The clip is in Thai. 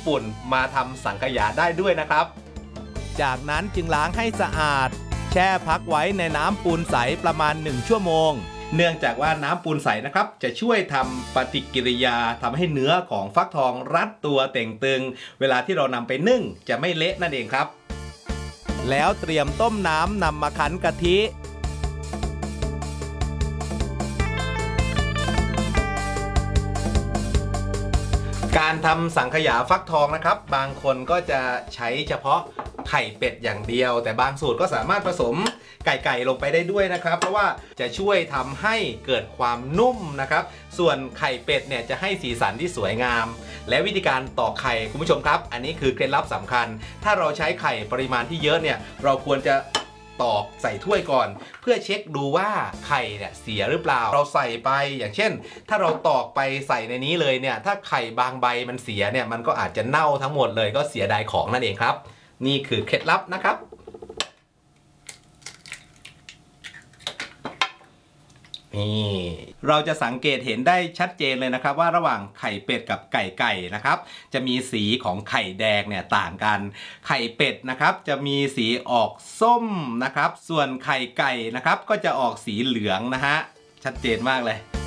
ปุ่นมาทำสังขยาได้ด้วยนะครับจากนั้นจึงล้างให้สะอาดแช่พักไว้ในน้ำปูนใสประมาณ1ชั่วโมงเนื่องจากว่าน้ำปูนใสนะครับจะช่วยทำปฏิกิริยาทำให้เนื้อของฟักทองรัดตัวเต่งตึงเวลาที่เรานำไปนึ่งจะไม่เละนั่นเองครับแล้วเตรียมต้มน้ำนำมาคั้นกะทิการทำสังขยาฟักทองนะครับบางคนก็จะใช้เฉพาะไข่เป็ดอย่างเดียวแต่บางสูตรก็สามารถผสมไก่ลงไปได้ด้วยนะครับเพราะว่าจะช่วยทำให้เกิดความนุ่มนะครับส่วนไข่เป็ดเนี่ยจะให้สีสันที่สวยงามและวิธีการตอกไข่คุณผู้ชมครับอันนี้คือเคล็ดลับสำคัญถ้าเราใช้ไข่ปริมาณที่เยอะเนี่ยเราควรจะตอกใส่ถ้วยก่อนเพื่อเช็คดูว่าไข่เนี่ยเสียหรือเปล่าเราใส่ไปอย่างเช่นถ้าเราตอกไปใส่ในนี้เลยเนี่ยถ้าไข่บางใบมันเสียเนี่ยมันก็อาจจะเน่าทั้งหมดเลยก็เสียดายของนั่นเองครับนี่คือเคล็ดลับนะครับนี่เราจะสังเกตเห็นได้ชัดเจนเลยนะครับว่าระหว่างไข่เป็ดกับไก่นะครับจะมีสีของไข่แดงเนี่ยต่างกันไข่เป็ดนะครับจะมีสีออกส้มนะครับส่วนไข่ไก่นะครับก็จะออกสีเหลืองนะฮะชัดเจนมากเลย